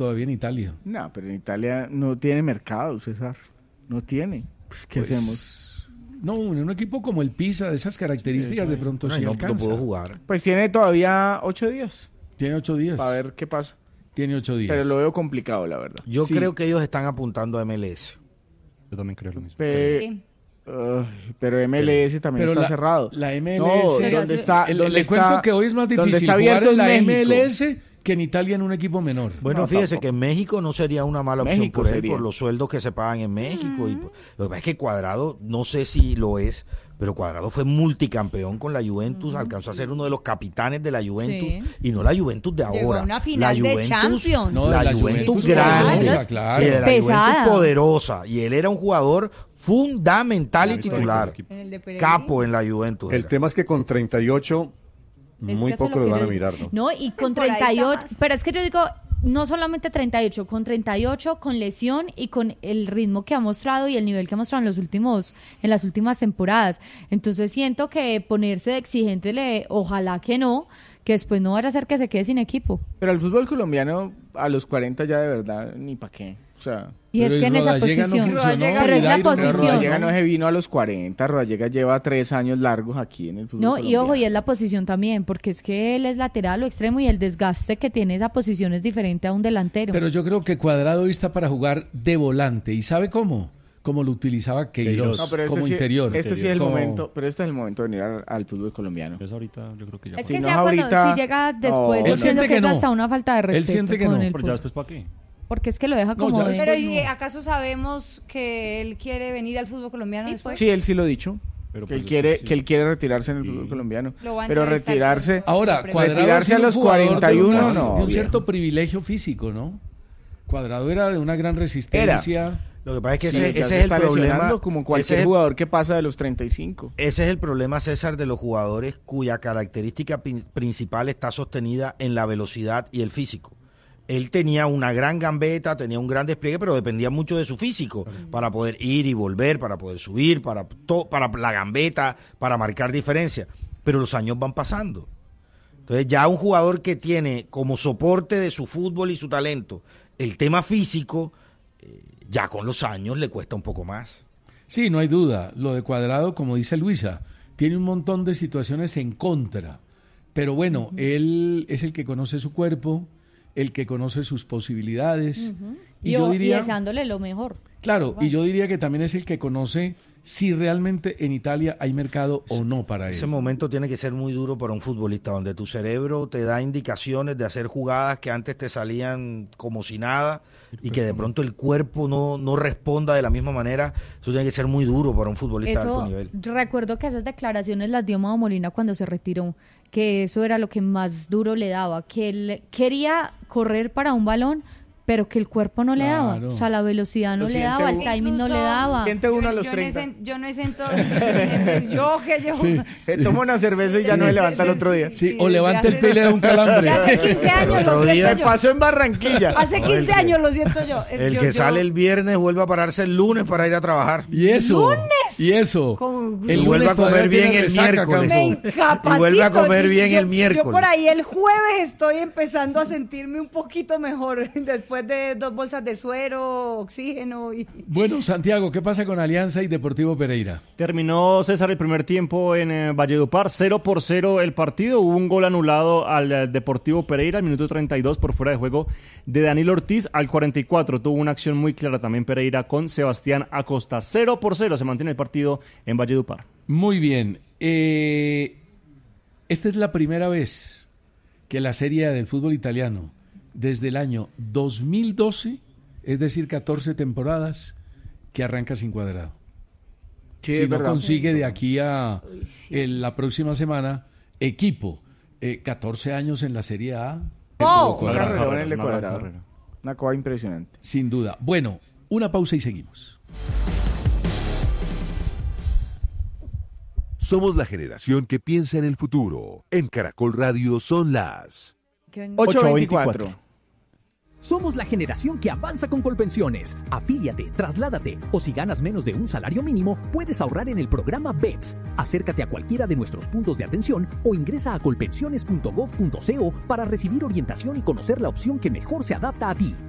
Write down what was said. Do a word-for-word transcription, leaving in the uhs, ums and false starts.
todavía en Italia. No, pero en Italia no tiene mercado, César. No tiene. Pues, ¿qué Pues, hacemos? No, en un equipo como el Pisa, de esas características, de pronto No, sí no, no alcanza. pudo jugar. Pues tiene todavía ocho días Tiene ocho días. para ver qué pasa. Tiene ocho días. Pero lo veo complicado, la verdad. Yo Sí. creo que ellos están apuntando a M L S. Yo también creo lo mismo. Pe- Sí. Uy, pero M L S también Pero está la, cerrado. la M L No, S, ¿dónde está? el- ¿Dónde le está- cuento que hoy es más dónde difícil está abierto jugar en la es México? M L S que en Italia en un equipo menor. Bueno, No, fíjese tampoco. que en México no sería una mala opción México por él, sería. por los sueldos que se pagan en México. Y por- lo que pasa es que Cuadrado, no sé si lo es, pero Cuadrado fue multicampeón con la Juventus, alcanzó a ser uno de los capitanes de la Juventus, Sí. y no la Juventus de ahora. Llegó a una final la de Champions. No, de la, la Juventus, Juventus grande, poderosa, claro. sí, de la Pesada. Juventus poderosa, y él era un jugador fundamental y Claro, titular, histórico En el de Pellegrini. capo en la Juventus. El era. tema es que con treinta y ocho Es muy que eso es poco lo lo que van a yo- mirar, ¿no? No, y con Temporadita treinta y ocho, más. pero es que yo digo, no solamente treinta y ocho, con treinta y ocho, con lesión y con el ritmo que ha mostrado y el nivel que ha mostrado en los últimos, en las últimas temporadas. Entonces siento que ponerse de exigente, le, ojalá que no, que después no vaya a ser que se quede sin equipo. Pero el fútbol colombiano a los cuarenta ya de verdad ni pa' qué. O sea, Y Pero es que el en esa Rodallega no posición. funcionó, pero es la y Dairon posición. Rodallega ¿no? no se vino a los cuarenta, Rodallega lleva tres años largos aquí en el fútbol No, y colombiano. ojo, y es la posición también, porque es que él es lateral o extremo y el desgaste que tiene esa posición es diferente a un delantero. Pero yo creo que Cuadrado hoy está para jugar de volante. ¿Y sabe cómo? Como lo utilizaba Queiroz, No, pero este como sí- interior. Este sí es el Como- momento, pero este es el momento de venir al, al fútbol colombiano. Pues ahorita yo creo que ya. es si que no sea cuando, ahorita- si llega después, No, yo él pienso siente que, que es no. hasta una falta de Él respeto siente que con no. el Pero ya fútbol. después para qué. Porque es que lo deja No, como ya de- después Pero ¿y no. acaso sabemos que él quiere venir al fútbol colombiano después? Sí, él sí lo ha dicho. Pero que, él pues quiere, después sí. que él quiere retirarse en el Sí. fútbol colombiano. Lo va a Pero entrevistar retirarse... con- Ahora, con- Cuadrado Retirarse ha a sido los un jugador cuarenta y uno, de, una- no, de un viejo. cierto privilegio físico, ¿no? Cuadrado era de una gran resistencia. Lo que pasa es que Sí, ese, ya ese se es el está problema. lesionando como ese cualquier es el- jugador que pasa de los treinta y cinco. Ese es el problema, César, de los jugadores cuya característica prin- principal está sostenida en la velocidad y el físico. Él tenía una gran gambeta, tenía un gran despliegue, pero dependía mucho de su físico para poder ir y volver, para poder subir, para, to- para la gambeta, para marcar diferencia. Pero los años van pasando. Entonces ya un jugador que tiene como soporte de su fútbol y su talento el tema físico, eh, ya con los años le cuesta un poco más. Sí, no hay duda. Lo de Cuadrado, como dice Luisa, tiene un montón de situaciones en contra. Pero bueno, él es el que conoce su cuerpo, el que conoce sus posibilidades. Y, y, yo o- y diría, deseándole lo mejor. claro, y yo diría que también es el que conoce si realmente en Italia hay mercado o no para él. Ese momento tiene que ser muy duro para un futbolista, donde tu cerebro te da indicaciones de hacer jugadas que antes te salían como si nada y que de pronto el cuerpo no, no responda de la misma manera. Eso tiene que ser muy duro para un futbolista de alto Eso, nivel. recuerdo que esas declaraciones las dio Mao Molina cuando se retiró, que eso era lo que más duro le daba, que él quería correr para un balón, pero que el cuerpo no le daba, Claro. o sea, la velocidad no Lo le siente daba, el uno. timing no le Incluso- daba. Siente uno a los yo, no treinta. sé- yo no es en todo. es yo que llevo. Sí. Se toma una cerveza y ya no se levanta el otro día. Sí, Sí, o levanta el hace- pie y le da un calambre. De hace quince años El otro lo día siento Me yo. pasó en Barranquilla. Hace No, el quince que- años lo siento yo. Eh, El yo- que yo- sale el viernes vuelve a pararse el lunes para ir a trabajar. Y eso, y eso. Con- El Y vuelve lunes a comer todavía bien tiene el resaca, miércoles. Me Campo. incapacito. Y vuelve a comer bien Yo- el miércoles. Yo por ahí el jueves estoy empezando a sentirme un poquito mejor después de dos bolsas de suero, oxígeno y... Bueno, Santiago, ¿qué pasa con Alianza y Deportivo Pereira? Terminó César el primer tiempo en eh, Valledupar, cero por cero el partido. Hubo un gol anulado al eh, Deportivo Pereira al minuto treinta y dos por fuera de juego de Daniel Ortiz. Al cuarenta y cuatro tuvo una acción muy clara también Pereira con Sebastián Acosta. cero por cero se mantiene el partido en Valledupar. Muy bien. Eh, esta es la primera vez que la Serie A del fútbol italiano, desde el año dos mil doce, es decir, catorce temporadas, que arranca sin Cuadrado. Sí, si es no verdad. consigue de aquí a el- la próxima semana, equipo, eh, catorce años en la Serie A. ¡Oh! Cuadrado, Un carrerón el de Una gran Cuadrado. carrera. Una cosa impresionante. sin duda. Bueno, una pausa y seguimos. Somos la generación que piensa en el futuro. En Caracol Radio son las... ocho veinticuatro. Somos la generación que avanza con Colpensiones. Afíliate, trasládate o si ganas menos de un salario mínimo, puedes ahorrar en el programa B E P S. Acércate a cualquiera de nuestros puntos de atención o ingresa a colpensiones punto gov punto co para recibir orientación y conocer la opción que mejor se adapta a ti.